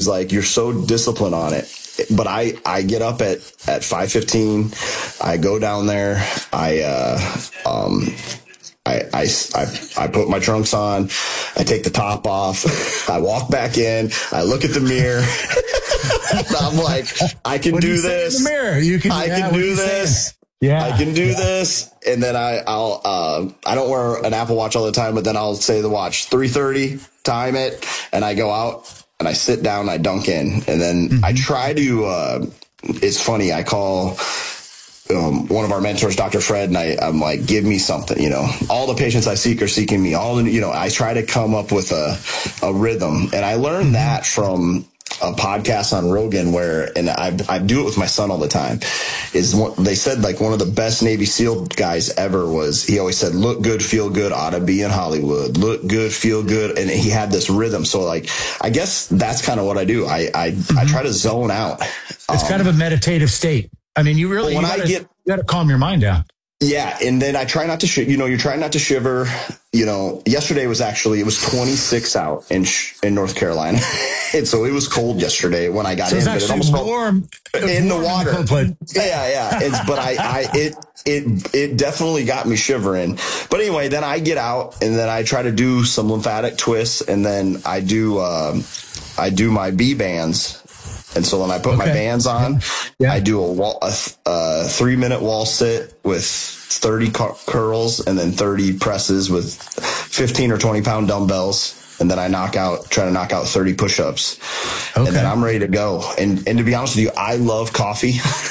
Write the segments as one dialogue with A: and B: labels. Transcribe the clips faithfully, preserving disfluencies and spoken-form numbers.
A: he's like, you're so disciplined on it. But I, I get up at, at five fifteen. I go down there. I, uh, um, I, I, I, I put my trunks on. I take the top off. I walk back in. I look at the mirror. I'm like, I can
B: what
A: do,
B: do
A: this.
B: In the mirror? You can,
A: I
B: yeah,
A: can do this.
B: Saying? Yeah,
A: I can do this. And then I, I'll, uh, I don't wear an Apple Watch all the time, but then I'll say the watch three thirty, time it, and I go out and I sit down, I dunk in, and then mm-hmm. I try to, uh, it's funny. I call, um, one of our mentors, Doctor Fred, and I, I'm like, give me something, you know, all the patients I seek are seeking me. All the, you know, I try to come up with a, a rhythm. And I learned that from a podcast on Rogan where, and I, I do it with my son all the time, is what they said, like one of the best Navy SEAL guys ever was, he always said, look good, feel good, ought to be in Hollywood, look good, feel good. And he had this rhythm. So like, I guess that's kind of what I do. I, I, mm-hmm. I try to zone out.
B: It's um, kind of a meditative state. I mean, you really,
A: when
B: you gotta,
A: I get,
B: you gotta calm your mind down.
A: Yeah. And then I try not to, sh- you know, you're trying not to shiver. You know, yesterday was actually, it was twenty-six out in sh- in North Carolina. And so it was cold yesterday when I got
B: so
A: in.
B: It's actually
A: but it almost
B: warm
A: in
B: warm
A: the water.
B: In the
A: yeah, yeah. It's, but I, I, it, it, it definitely got me shivering. But anyway, then I get out and then I try to do some lymphatic twists, and then I do, um, I do my B bands. And so when I put okay. my bands on, yeah. I do a, wall, a, a three minute wall sit with thirty cur- curls and then thirty presses with fifteen or twenty pound dumbbells. And then I knock out, try to knock out thirty push-ups. Okay. And then I'm ready to go. And, and to be honest with you, I love coffee.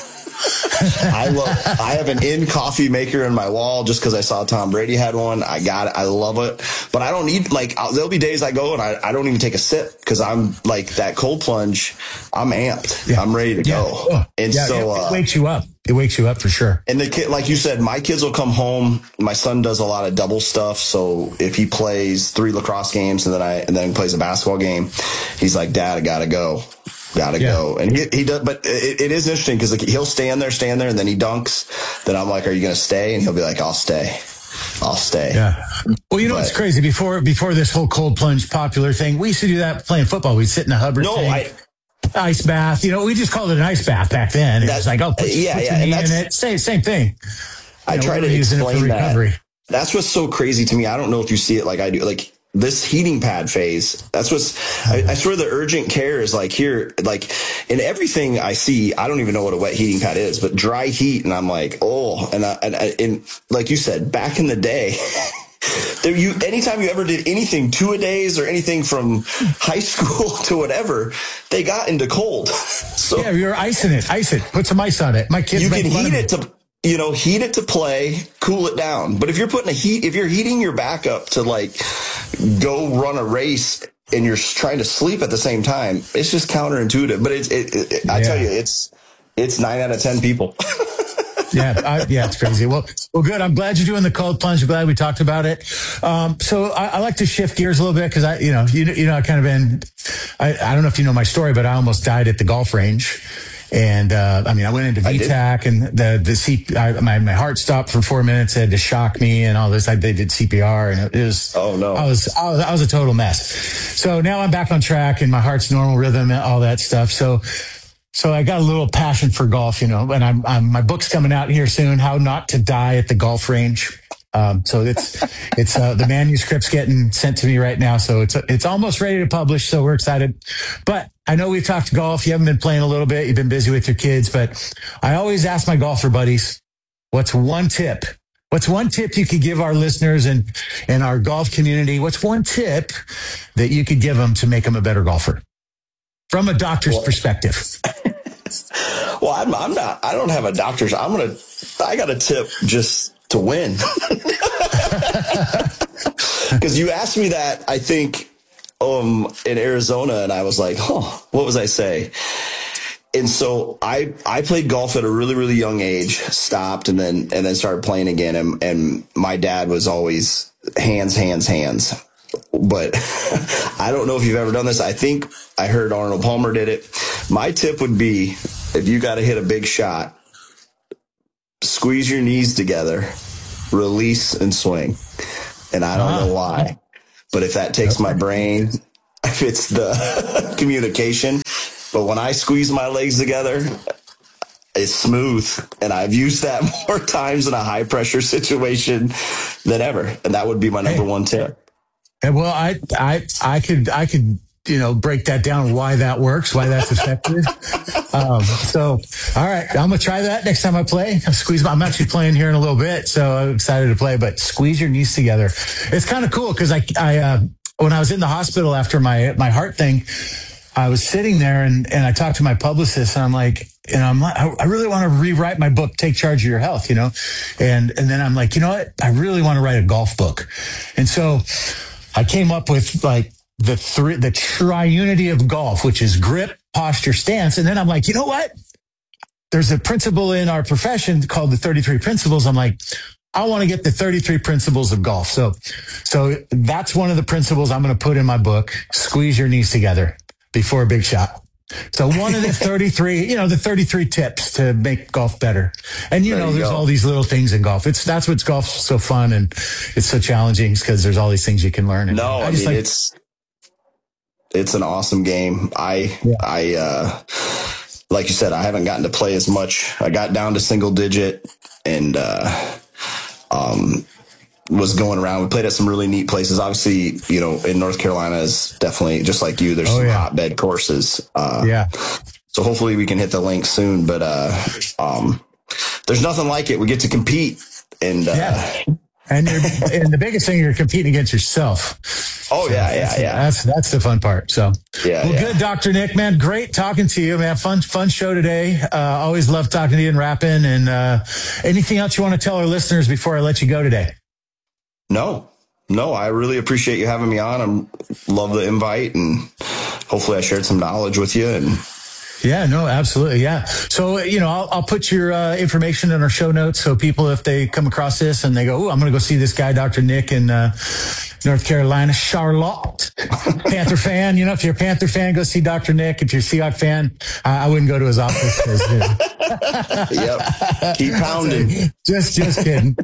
A: I love, I have an in coffee maker in my wall just because I saw Tom Brady had one. I got it. I love it. But I don't need, like, I'll, there'll be days I go and I, I don't even take a sip because I'm like that cold plunge. I'm amped. Yeah. I'm ready to
B: yeah.
A: go.
B: Oh.
A: And
B: yeah,
A: so,
B: it, it
A: uh,
B: wakes you up. It wakes you up for sure.
A: And the kid, like you said, my kids will come home. My son does a lot of double stuff. So if he plays three lacrosse games and then I, and then he plays a basketball game, he's like, Dad, I gotta go. Gotta yeah. go. And he, he does, but it, it is interesting because like, he'll stand there, stand there, and then he dunks. Then I'm like, are you going to stay? And he'll be like, I'll stay. I'll stay.
B: Yeah. Well, you know, but, it's crazy. Before, before this whole cold plunge popular thing, we used to do that playing football. We'd sit in a Hubbard
A: no,
B: tank,
A: I,
B: ice bath. You know, we just called it an ice bath back then. It was like, oh, put,
A: yeah,
B: put
A: yeah.
B: your knee in it. Same, same thing. You
A: I
B: know,
A: try to explain that. That's what's so crazy to me. I don't know if you see it like I do. Like, this heating pad phase, that's what's, I, I swear the urgent care is like here, like in everything I see, I don't even know what a wet heating pad is, but dry heat. And I'm like, oh, and, I, and, I, and like you said, back in the day, there you, anytime you ever did anything two a days or anything from high school to whatever, they got into cold. So
B: yeah, you're icing it, ice it, put some ice on it. My kids,
A: you can heat it to, you know, heat it to play, cool it down. But if you're putting a heat, if you're heating your back up to like go run a race and you're trying to sleep at the same time, it's just counterintuitive. But it's, it, it, it, I yeah. tell you, it's, it's nine out of ten people.
B: yeah. I, yeah. It's crazy. Well, well, good. I'm glad you're doing the cold plunge. I'm glad we talked about it. Um, so I, I like to shift gears a little bit because I, you know, you, you know, I kind of been, I, I don't know if you know my story, but I almost died at the golf range. And, uh, I mean, I went into V TAC and the, the C, I, my, my heart stopped for four minutes. They had to shock me and all this. I, they did C P R and it, it was,
A: oh no,
B: I was, I was, I was a total mess. So now I'm back on track and my heart's normal rhythm and all that stuff. So, so I got a little passion for golf, you know, and I'm, I'm, my book's coming out here soon, How Not to Die at the Golf Range. Um, so it's, it's, uh, the manuscript's getting sent to me right now. So it's, it's almost ready to publish. So we're excited, but I know we've talked golf. You haven't been playing a little bit. You've been busy with your kids, but I always ask my golfer buddies, what's one tip? What's one tip you could give our listeners and, and our golf community? What's one tip that you could give them to make them a better golfer from a doctor's well, perspective?
A: Well, I'm, I'm not, I don't have a doctor's. I'm going to, I got a tip just to win. Because you asked me that, I think, um, in Arizona, and I was like, huh, what was I say? And so I, I played golf at a really, really young age, stopped and then, and then started playing again. And, and my dad was always hands, hands, hands. But I don't know if you've ever done this. I think I heard Arnold Palmer did it. My tip would be, if you got to hit a big shot, squeeze your knees together, release and swing. And I don't uh, know why, but if that takes my brain, if it's the communication, but when I squeeze my legs together, it's smooth. And I've used that more times in a high pressure situation than ever. And that would be my number one tip.
B: Well, I, I, I could, I could, you know, break that down, why that works, why that's effective. um, so, all right, I'm going to try that next time I play. I squeeze my, I'm actually playing here in a little bit, so I'm excited to play, but squeeze your knees together. It's kind of cool because I, I, uh, when I was in the hospital after my, my heart thing, I was sitting there and, and I talked to my publicist and I'm like, and I'm like, I really want to rewrite my book, Take Charge of Your Health, you know? And, and then I'm like, you know what? I really want to write a golf book. And so I came up with like the three, the triunity of golf, which is grip, posture, stance. And then I'm like, you know what? There's a principle in our profession called the thirty-three principles. I'm like, I want to get the thirty-three principles of golf. So, so that's one of the principles I'm going to put in my book. Squeeze your knees together before a big shot. So one of the thirty-three, you know, the thirty-three tips to make golf better. And, you
A: there
B: know,
A: you
B: there's
A: go.
B: all these little things in golf. It's, that's what's golf so fun and it's so challenging because there's all these things you can learn. And
A: No, I, I
B: just
A: mean,
B: like,
A: it's, it's an awesome game. I,
B: yeah.
A: I, uh, like you said, I haven't gotten to play as much. I got down to single digit and, uh, um, was going around. We played at some really neat places. Obviously, you know, in North Carolina is definitely just like you. There's
B: oh,
A: some
B: yeah.
A: hotbed courses. Uh,
B: yeah.
A: So hopefully we can hit the link soon, but, uh, um, there's nothing like it. We get to compete and, uh,
B: yeah. And you're, and the biggest thing, you're competing against yourself.
A: Oh
B: so
A: yeah, yeah,
B: that's,
A: yeah.
B: That's that's the fun part. So
A: yeah,
B: well,
A: yeah.
B: good, Doctor Nick, man. Great talking to you, man. Fun, fun show today. Uh, always love talking to you and rapping. And uh, anything else you want to tell our listeners before I let you go today?
A: No, no. I really appreciate you having me on. I love the invite, and hopefully I shared some knowledge with you. And
B: yeah, no, absolutely. Yeah. So, you know, I'll, I'll put your uh, information in our show notes. So people, if they come across this and they go, oh, I'm going to go see this guy, Doctor Nick in uh, North Carolina, Charlotte, Panther fan. You know, if you're a Panther fan, go see Doctor Nick. If you're a Seahawk fan, I, I wouldn't go to his office. Cause, uh,
A: yep. Keep pounding.
B: Just, just kidding.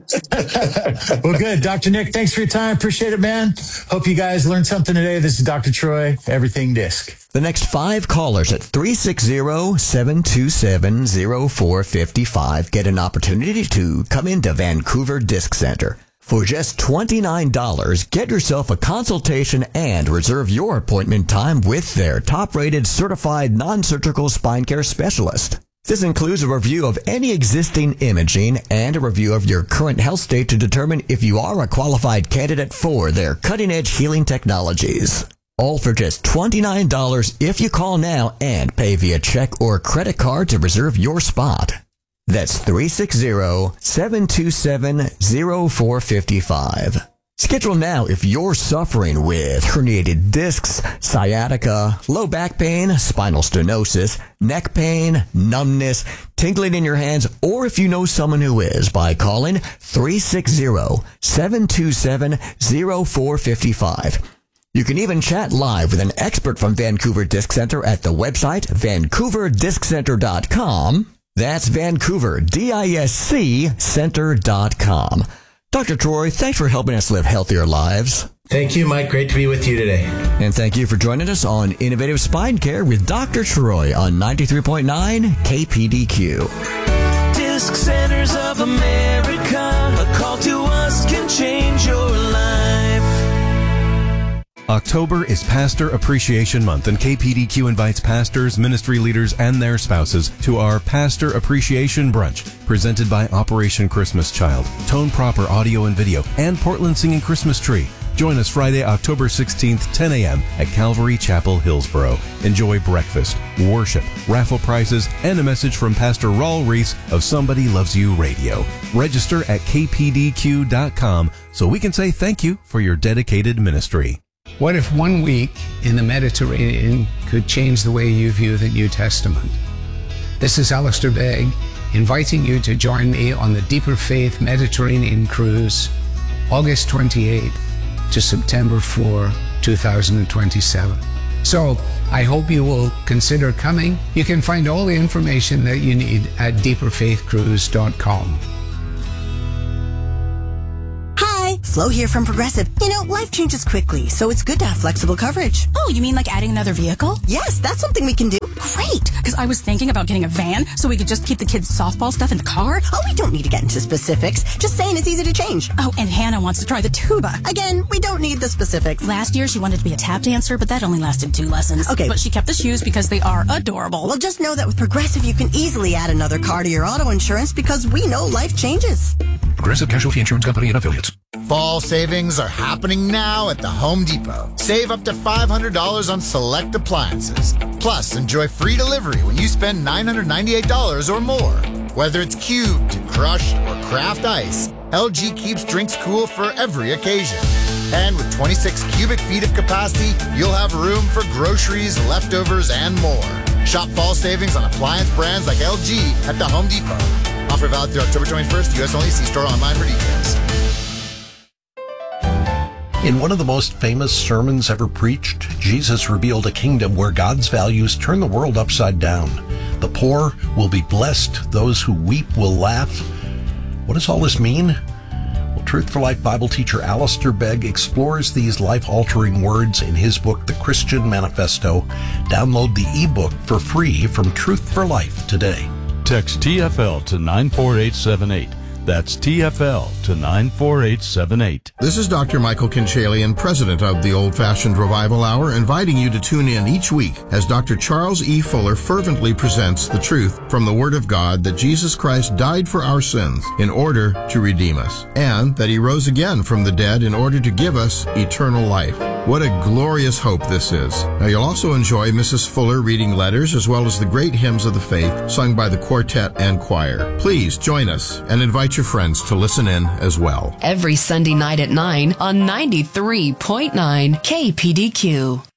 B: Well, good. Doctor Nick, thanks for your time. Appreciate it, man. Hope you guys learned something today. This is Doctor Troy, Everything Disc.
C: The next five callers at three six zero, seven two seven, zero four five five get an opportunity to come into Vancouver Disc Center. For just twenty-nine dollars, get yourself a consultation and reserve your appointment time with their top-rated certified non-surgical spine care specialist. This includes a review of any existing imaging and a review of your current health state to determine if you are a qualified candidate for their cutting-edge healing technologies. All for just twenty-nine dollars if you call now and pay via check or credit card to reserve your spot. That's three six zero, seven two seven, zero four five five. Schedule now if you're suffering with herniated discs, sciatica, low back pain, spinal stenosis, neck pain, numbness, tingling in your hands, or if you know someone who is by calling three six zero, seven two seven, zero four five five. You can even chat live with an expert from Vancouver Disc Center at the website vancouver disc center dot com. That's Vancouver, D I S C, center dot com. Doctor Troy, thanks for helping us live healthier lives.
D: Thank you, Mike. Great to be with you today.
C: And thank you for joining us on Innovative Spine Care with Doctor Troy on ninety-three point nine K P D Q.
E: Disc Centers of America. A call to us can change your life.
F: October is Pastor Appreciation Month, and K P D Q invites pastors, ministry leaders, and their spouses to our Pastor Appreciation Brunch, presented by Operation Christmas Child, Tone Proper Audio and Video, and Portland Singing Christmas Tree. Join us Friday, October sixteenth, ten a.m. at Calvary Chapel, Hillsboro. Enjoy breakfast, worship, raffle prizes, and a message from Pastor Raul Reese of Somebody Loves You Radio. Register at k p d q dot com so we can say thank you for your dedicated ministry.
G: What if one week in the Mediterranean could change the way you view the New Testament? This is Alistair Begg, inviting you to join me on the Deeper Faith Mediterranean Cruise, August twenty-eighth to September fourth, two thousand twenty-seven. So, I hope you will consider coming. You can find all the information that you need at deeper faith cruise dot com.
H: Flo here from Progressive. You know, life changes quickly, so it's good to have flexible coverage.
I: Oh, you mean like adding another vehicle?
H: Yes, that's something we can do. great, because I was thinking about getting a van so we could just keep the kids' softball stuff in the car.
I: Oh, we don't need to get into specifics. Just saying it's easy to change.
H: Oh, and Hannah wants to try the tuba.
I: Again, we don't need the specifics.
H: Last year, she wanted to be a tap dancer, but that only lasted two lessons.
I: Okay.
H: But she kept the shoes because they are adorable.
I: Well, just know that with Progressive, you can easily add another car to your auto insurance because we know life changes.
J: Progressive Casualty Insurance Company and Affiliates.
K: Fall savings are happening now at the Home Depot. Save up to five hundred dollars on select appliances. Plus, enjoy free delivery when you spend nine hundred ninety-eight dollars or more. Whether it's cubed, crushed, or craft ice, L G keeps drinks cool for every occasion. And with twenty-six cubic feet of capacity, you'll have room for groceries, leftovers, and more. Shop fall savings on appliance brands like L G at the Home Depot. Offer valid through October twenty-first, U S only. See store online for details.
L: In one of the most famous sermons ever preached, Jesus revealed a kingdom where God's values turn the world upside down. The poor will be blessed. Those who weep will laugh. What does all this mean? Well, Truth for Life Bible teacher Alistair Begg explores these life-altering words in his book, The Christian Manifesto. Download the ebook for free from Truth for Life today.
M: Text T F L to nine four eight seven eight. That's T F L to nine four eight seven eight.
N: This is Doctor Michael Kinchalian, president of the Old Fashioned Revival Hour, inviting you to tune in each week as Doctor Charles E. Fuller fervently presents the truth from the Word of God that Jesus Christ died for our sins in order to redeem us, and that He rose again from the dead in order to give us eternal life. What a glorious hope this is. Now, you'll also enjoy Missus Fuller reading letters as well as the great hymns of the faith sung by the quartet and choir. Please join us and invite your friends to listen in as well.
O: Every Sunday night at nine on ninety-three point nine K P D Q.